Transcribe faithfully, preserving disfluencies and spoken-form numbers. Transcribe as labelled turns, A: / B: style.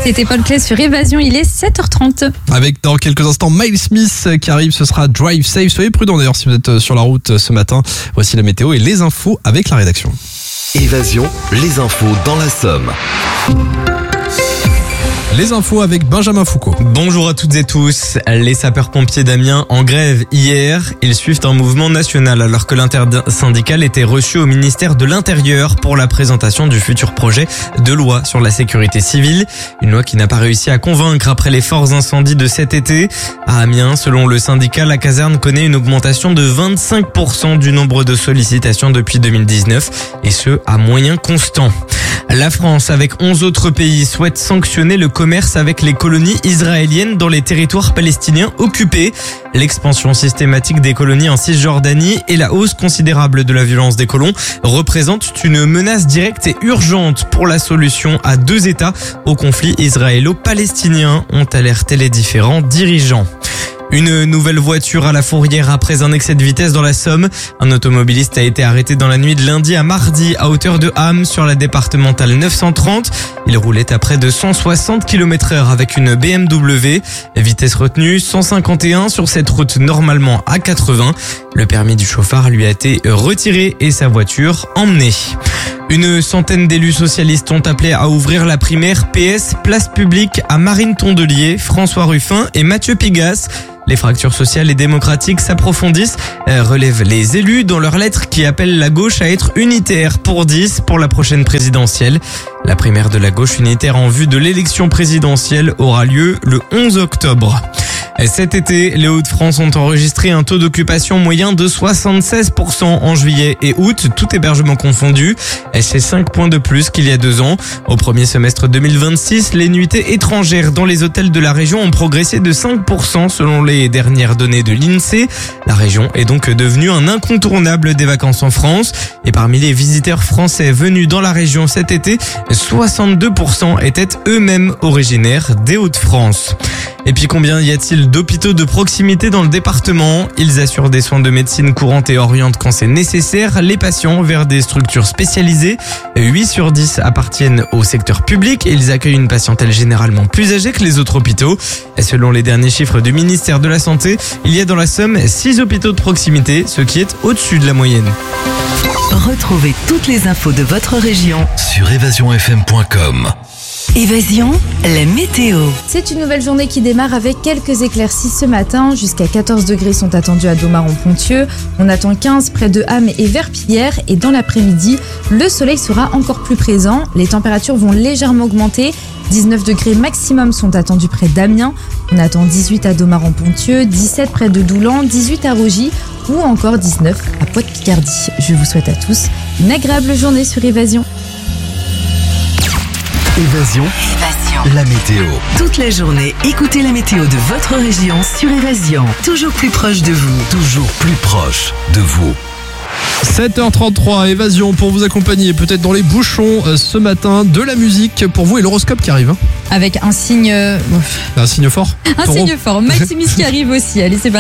A: C'était Paul Clay sur Évasion, il est sept heures trente.
B: Avec dans quelques instants Miles Smith qui arrive, ce sera Drive Safe. Soyez prudents d'ailleurs si vous êtes sur la route ce matin. Voici la météo et les infos avec la rédaction.
C: Évasion, les infos dans la Somme.
B: Les infos avec Benjamin Foucault.
D: Bonjour à toutes et tous. Les sapeurs-pompiers d'Amiens en grève hier. Ils suivent un mouvement national alors que l'intersyndicale était reçu au ministère de l'Intérieur pour la présentation du futur projet de loi sur la sécurité civile. Une loi qui n'a pas réussi à convaincre après les forts incendies de cet été. À Amiens, selon le syndicat, la caserne connaît une augmentation de vingt-cinq pour cent du nombre de sollicitations depuis deux mille dix-neuf et ce à moyen constant. La France, avec onze autres pays, souhaite sanctionner le commerce avec les colonies israéliennes dans les territoires palestiniens occupés. L'expansion systématique des colonies en Cisjordanie et la hausse considérable de la violence des colons représentent une menace directe et urgente pour la solution à deux États au conflit israélo-palestinien, ont alerté les différents dirigeants. Une nouvelle voiture à la fourrière après un excès de vitesse dans la Somme. Un automobiliste a été arrêté dans la nuit de lundi à mardi à hauteur de Ham sur la départementale neuf cent trente. Il roulait à près de cent soixante kilomètres heure avec une B M W. Vitesse retenue cent cinquante et un sur cette route normalement à quatre-vingts. Le permis du chauffard lui a été retiré et sa voiture emmenée. Une centaine d'élus socialistes ont appelé à ouvrir la primaire P S Place Publique à Marine Tondelier, François Ruffin et Mathieu Pigasse. Les fractures sociales et démocratiques s'approfondissent, relèvent les élus dans leur lettre qui appelle la gauche à être unitaire pour dix pour la prochaine présidentielle. La primaire de la gauche unitaire en vue de l'élection présidentielle aura lieu le onze octobre. Cet été, les Hauts-de-France ont enregistré un taux d'occupation moyen de soixante-seize pour cent en juillet et août, tout hébergement confondu. C'est cinq points de plus qu'il y a deux ans. Au premier semestre deux mille vingt-six, les nuitées étrangères dans les hôtels de la région ont progressé de cinq pour cent selon les dernières données de l'INSEE. La région est donc devenue un incontournable des vacances en France. Et parmi les visiteurs français venus dans la région cet été, soixante-deux pour cent étaient eux-mêmes originaires des Hauts-de-France. Et puis combien y a-t-il d'hôpitaux de proximité dans le département? Ils assurent des soins de médecine courante et orientent quand c'est nécessaire les patients vers des structures spécialisées. huit sur dix appartiennent au secteur public et ils accueillent une patientèle généralement plus âgée que les autres hôpitaux. Et selon les derniers chiffres du ministère de la Santé, il y a dans la Somme six hôpitaux de proximité, ce qui est au-dessus de la moyenne.
E: Retrouvez toutes les infos de votre région
C: Sur évasion f m point com.
E: Évasion, la météo.
A: C'est une nouvelle journée qui démarre avec quelques éclaircies ce matin. Jusqu'à quatorze degrés sont attendus à Domaron-Pontieux. On attend quinze près de Ham et Verpillière. Et dans l'après-midi, le soleil sera encore plus présent. Les températures vont légèrement augmenter. dix-neuf degrés maximum sont attendus près d'Amiens. On attend dix-huit à Domaron-Pontieux, dix-sept près de Doulan, dix-huit à Rogy ou encore dix-neuf à Poix-de-Picardie. Je vous souhaite à tous une agréable journée sur Évasion.
C: Évasion,
E: Évasion.
C: la météo.
E: Toute la journée, écoutez la météo de votre région sur Évasion. Toujours plus proche de vous.
C: Toujours plus proche de vous.
B: sept heures trente-trois, Évasion pour vous accompagner peut-être dans les bouchons euh, ce matin. De la musique pour vous et l'horoscope qui arrive. Hein.
A: Avec un signe... euh,
B: Un signe fort.
A: Un
B: Taureau.
A: signe fort. Maximus qui arrive aussi. Allez, c'est parti.